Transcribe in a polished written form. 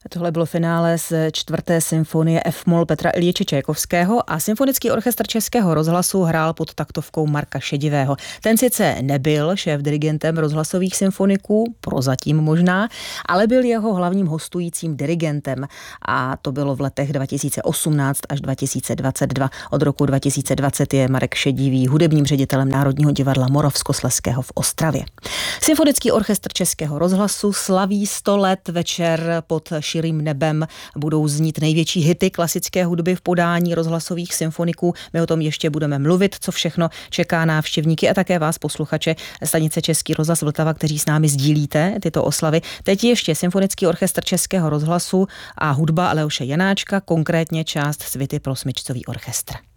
Tohle bylo finále z 4. symfonie F-moll Petra Iljiče Čajkovského a Symfonický orchestr Českého rozhlasu hrál pod taktovkou Marka Šedivého. Ten sice nebyl šéfdirigentem rozhlasových symfoniků, prozatím možná, ale byl jeho hlavním hostujícím dirigentem a to bylo v letech 2018 až 2022. Od roku 2020 je Marek Šedivý hudebním ředitelem Národního divadla Moravskoslezského v Ostravě. Symfonický orchestr Českého rozhlasu slaví 100 let. Večer pod širým nebem budou znít největší hity klasické hudby v podání rozhlasových symfoniků. My o tom ještě budeme mluvit, co všechno čeká návštěvníky a také vás, posluchače stanice Český rozhlas Vltava, kteří s námi sdílíte tyto oslavy. Teď ještě Symfonický orchestr Českého rozhlasu a hudba Leoše Janáčka, konkrétně část Svity pro smyčcový orchestr.